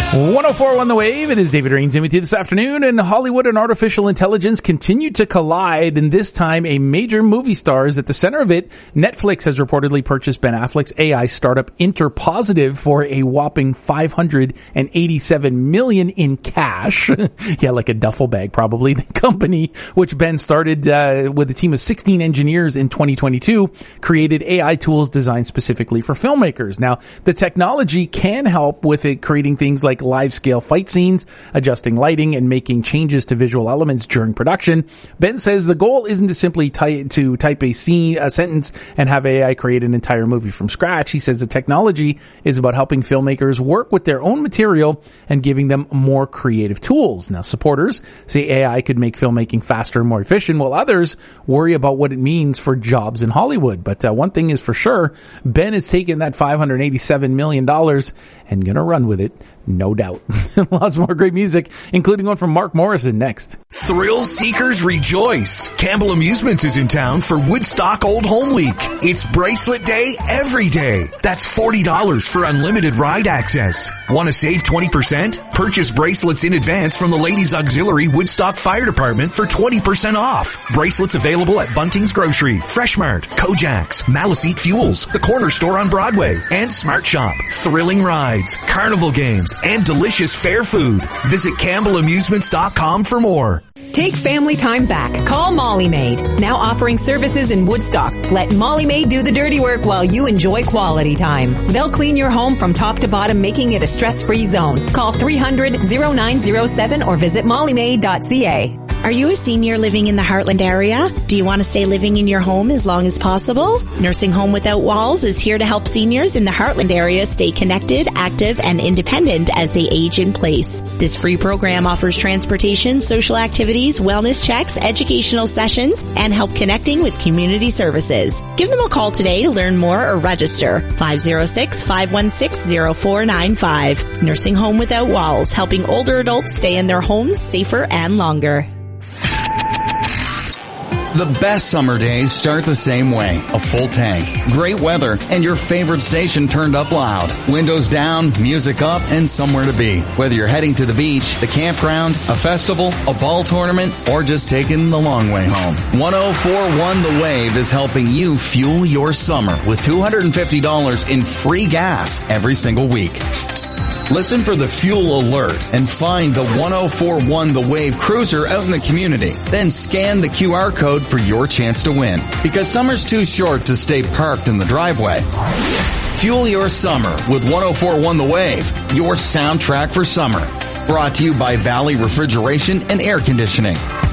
104.1 The Wave. It is David Rains in with you this afternoon, and Hollywood and artificial intelligence continue to collide, and this time a major movie star is at the center of it. Netflix has reportedly purchased Ben Affleck's AI startup Interpositive for a whopping $587 million in cash. Yeah, like a duffel bag probably. The company, which Ben started with a team of 16 engineers in 2022, created AI tools designed specifically for filmmakers. Now, the technology can help with it creating things like live scale fight scenes, adjusting lighting, and making changes to visual elements during production. Ben says the goal isn't to simply type a sentence and have AI create an entire movie from scratch. He says the technology is about helping filmmakers work with their own material and giving them more creative tools. Now, supporters say AI could make filmmaking faster and more efficient, while others worry about what it means for jobs in Hollywood. But one thing is for sure, Ben is taking that $587 million and gonna run with it. No doubt. Lots more great music, including one from Mark Morrison next. Thrill seekers rejoice. Campbell Amusements is in town for Woodstock Old Home Week. It's Bracelet Day every day. That's $40 for unlimited ride access. Want to save 20%? Purchase bracelets in advance from the Ladies Auxiliary Woodstock Fire Department for 20% off. Bracelets available at Bunting's Grocery, Fresh Mart, Kojak's, Maliseet Fuels, the Corner Store on Broadway, and Smart Shop. Thrilling rides, carnival games, and delicious fair food. Visit CampbellAmusements.com for more. Take family time back. Call Molly Maid. Now offering services in Woodstock. Let Molly Maid do the dirty work while you enjoy quality time. They'll clean your home from top to bottom, making it a stress-free zone. Call 300-0907 or visit mollymaid.ca. Are you a senior living in the Heartland area? Do you want to stay living in your home as long as possible? Nursing Home Without Walls is here to help seniors in the Heartland area stay connected, active, and independent as they age in place. This free program offers transportation, social activities, wellness checks, educational sessions, and help connecting with community services. Give them a call today to learn more or register. 506-516-0495. Nursing Home Without Walls, helping older adults stay in their homes safer and longer. The best summer days start the same way. A full tank, great weather, and your favorite station turned up loud. Windows down, music up, and somewhere to be. Whether you're heading to the beach, the campground, a festival, a ball tournament, or just taking the long way home. 104.1 The Wave is helping you fuel your summer with $250 in free gas every single week. Listen for the fuel alert and find the 104.1 The Wave cruiser out in the community. Then scan the QR code for your chance to win. Because summer's too short to stay parked in the driveway. Fuel your summer with 104.1 The Wave, your soundtrack for summer. Brought to you by Valley Refrigeration and Air Conditioning.